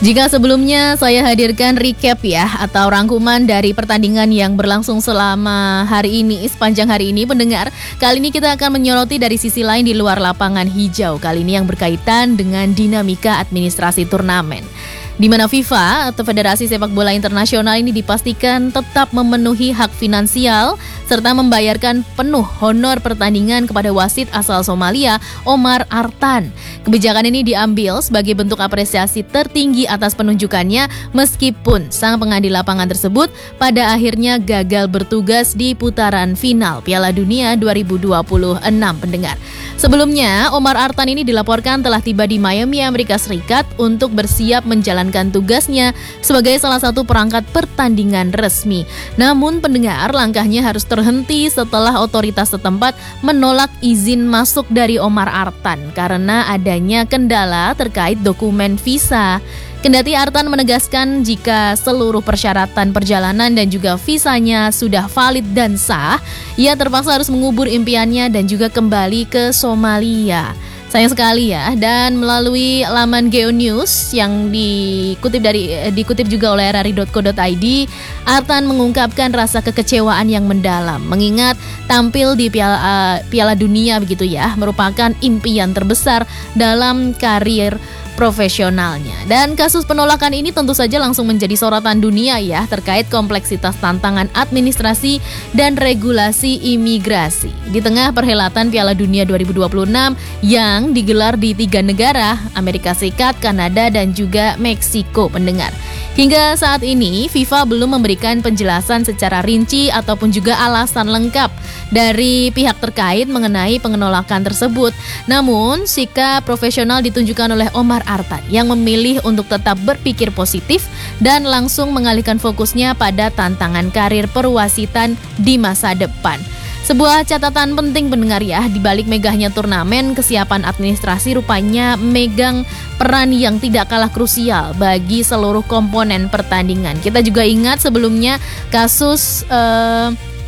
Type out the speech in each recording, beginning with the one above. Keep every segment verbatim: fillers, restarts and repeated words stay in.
Jika sebelumnya saya hadirkan recap ya atau rangkuman dari pertandingan yang berlangsung selama hari ini, sepanjang hari ini pendengar, kali ini kita akan menyoroti dari sisi lain di luar lapangan hijau. Kali ini yang berkaitan dengan dinamika administrasi turnamen, di mana FIFA atau Federasi Sepak Bola Internasional ini dipastikan tetap memenuhi hak finansial serta membayarkan penuh honor pertandingan kepada wasit asal Somalia, Omar Artan. Kebijakan ini diambil sebagai bentuk apresiasi tertinggi atas penunjukannya meskipun sang pengadil lapangan tersebut pada akhirnya gagal bertugas di putaran final Piala Dunia dua ribu dua puluh enam pendengar. Sebelumnya, Omar Artan ini dilaporkan telah tiba di Miami, Amerika Serikat untuk bersiap menjalankan tugasnya sebagai salah satu perangkat pertandingan resmi. Namun pendengar, langkahnya harus terhenti setelah otoritas setempat menolak izin masuk dari Omar Artan karena adanya kendala terkait dokumen visa. Kendati Artan menegaskan jika seluruh persyaratan perjalanan dan juga visanya sudah valid dan sah, ia terpaksa harus mengubur impiannya dan juga kembali ke Somalia. Sayang sekali ya, dan melalui laman GeoNews yang dikutip dari dikutip juga oleh r r i dot co dot i d, Artan mengungkapkan rasa kekecewaan yang mendalam mengingat tampil di Piala, uh, Piala Dunia begitu ya, merupakan impian terbesar dalam karir profesionalnya. Dan kasus penolakan ini tentu saja langsung menjadi sorotan dunia ya terkait kompleksitas tantangan administrasi dan regulasi imigrasi di tengah perhelatan Piala Dunia dua ribu dua puluh enam yang digelar di tiga negara, Amerika Serikat, Kanada, dan juga Meksiko pendengar. Hingga saat ini FIFA belum memberikan penjelasan secara rinci ataupun juga alasan lengkap dari pihak terkait mengenai penolakan tersebut. Namun sikap profesional ditunjukkan oleh Omar Artan yang memilih untuk tetap berpikir positif dan langsung mengalihkan fokusnya pada tantangan karir perwasitan di masa depan. Sebuah catatan penting pendengar ya, di balik megahnya turnamen, kesiapan administrasi rupanya megang peran yang tidak kalah krusial bagi seluruh komponen pertandingan. Kita juga ingat sebelumnya kasus uh,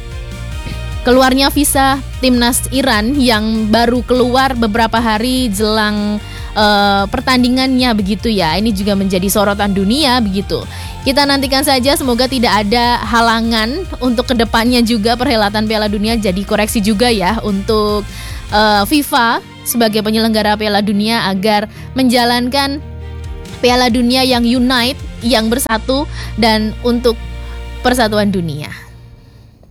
keluarnya visa timnas Iran yang baru keluar beberapa hari jelang Uh, pertandingannya begitu ya. Ini juga menjadi sorotan dunia begitu. Kita nantikan saja, semoga tidak ada halangan untuk kedepannya juga perhelatan Piala Dunia. Jadi koreksi juga ya untuk uh, FIFA sebagai penyelenggara Piala Dunia agar menjalankan Piala Dunia yang unite, yang bersatu dan untuk persatuan dunia.